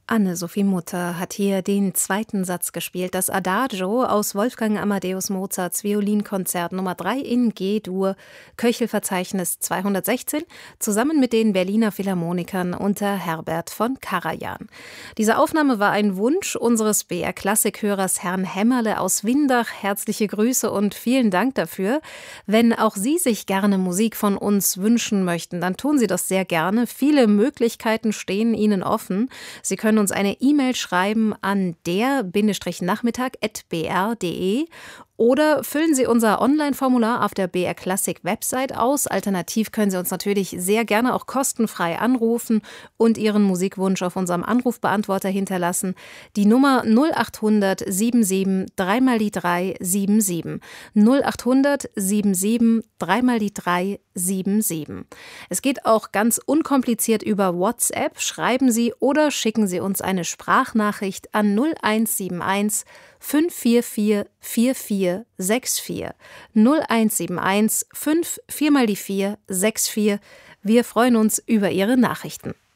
Anne-Sophie Mutter hat hier den zweiten Satz gespielt, das Adagio aus Wolfgang Amadeus Mozarts Violinkonzert Nummer 3 in G-Dur, Köchelverzeichnis 216, zusammen mit den Berliner Philharmonikern unter Herbert von Karajan. Diese Aufnahme war ein Wunsch unseres BR-Klassik-Hörers Herrn Hämmerle aus Windach. Herzliche Grüße und vielen Dank dafür. Wenn auch Sie sich gerne Musik von uns wünschen möchten, dann tun Sie das sehr gerne. Viele Möglichkeiten stehen Ihnen offen. Sie können uns eine E-Mail schreiben an der-nachmittag@br.de oder füllen Sie unser Online-Formular auf der BR Classic Website aus. Alternativ können Sie uns natürlich sehr gerne auch kostenfrei anrufen und Ihren Musikwunsch auf unserem Anrufbeantworter hinterlassen. Die Nummer 0800 77 3 mal die 3 77. 0800 77 3 mal die 3 77. Es geht auch ganz unkompliziert über WhatsApp. Schreiben Sie oder schicken Sie uns eine Sprachnachricht an 0171 544 4464. 0171 5 4 mal die 4 64. Wir freuen uns über Ihre Nachrichten.